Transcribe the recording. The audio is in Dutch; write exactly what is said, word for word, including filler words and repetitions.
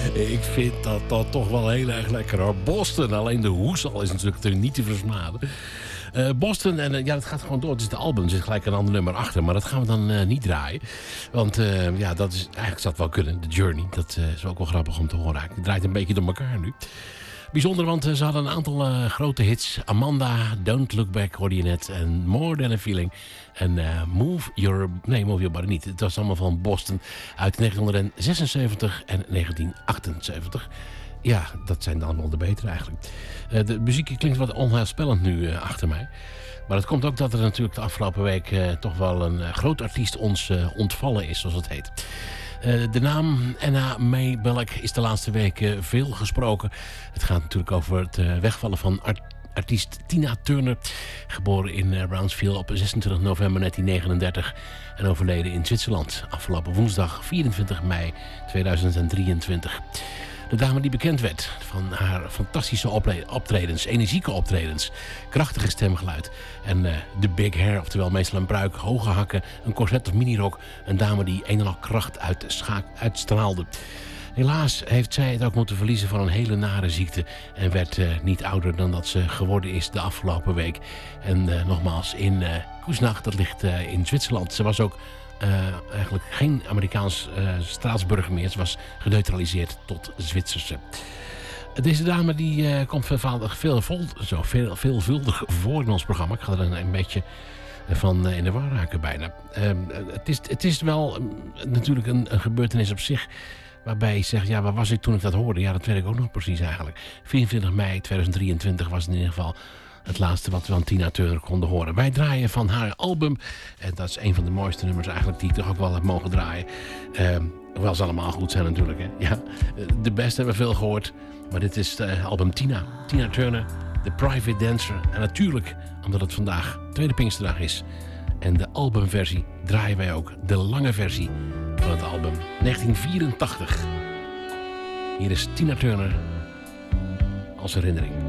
Ik vind dat, dat toch wel heel erg lekker hoor. Boston, alleen de hoesal is natuurlijk niet te versmaden. Uh, Boston, en uh, ja, dat gaat gewoon door. Het is de album, er zit gelijk een ander nummer achter. Maar dat gaan we dan uh, niet draaien. Want uh, ja, dat is, eigenlijk zou het wel kunnen. The Journey, dat uh, is ook wel grappig om te horen. Het draait een beetje door elkaar nu. Bijzonder, want uh, ze hadden een aantal uh, grote hits. Amanda, Don't Look Back hoorde je net. En More Than A Feeling. En uh, Move Your... Nee, Move Your Body niet. Het was allemaal van Boston uit negentien zesenzeventig en negentien achtenzeventig. Ja, dat zijn dan wel de betere eigenlijk. Uh, de muziek klinkt wat onheilspellend nu uh, achter mij. Maar dat komt ook dat er natuurlijk de afgelopen week uh, toch wel een uh, groot artiest ons uh, ontvallen is, zoals het heet. Uh, de naam Anna Mae Bullock is de laatste weken veel gesproken. Het gaat natuurlijk over het uh, wegvallen van art artiest Tina Turner. Geboren in uh, Brownsville op zesentwintig november negentien negenendertig. En overleden in Zwitserland afgelopen woensdag vierentwintig mei tweeduizend drieëntwintig. De dame die bekend werd van haar fantastische optredens, energieke optredens, krachtige stemgeluid en uh, de big hair, oftewel meestal een pruik, hoge hakken, een corset of minirok. Een dame die een en al kracht uit schaak uitstraalde. Helaas heeft zij het ook moeten verliezen van een hele nare ziekte en werd uh, niet ouder dan dat ze geworden is de afgelopen week. En uh, nogmaals in uh, Küsnacht, dat ligt uh, in Zwitserland. Ze was ook Uh, eigenlijk geen Amerikaans uh, staatsburger meer. Ze was geneutraliseerd tot Zwitserse. Deze dame die uh, komt veelvuldig, veel, vol, zo, veel, veelvuldig voor in ons programma. Ik ga er een, een beetje van uh, in de war raken bijna. Uh, het, is, het is wel uh, natuurlijk een, een gebeurtenis op zich. Waarbij je zegt, ja, waar was ik toen ik dat hoorde? Ja, dat weet ik ook nog precies eigenlijk. vierentwintig mei tweeduizend drieëntwintig was het in ieder geval het laatste wat we van Tina Turner konden horen. Wij draaien van haar album. En dat is een van de mooiste nummers eigenlijk die ik toch ook wel heb mogen draaien. Uh, hoewel ze allemaal goed zijn natuurlijk. Hè? Ja, de beste hebben we veel gehoord. Maar dit is het album Tina. Tina Turner, The Private Dancer. En natuurlijk, omdat het vandaag tweede Pinksterdag is. En de albumversie draaien wij ook. De lange versie van het album negentien vierentachtig. Hier is Tina Turner als herinnering.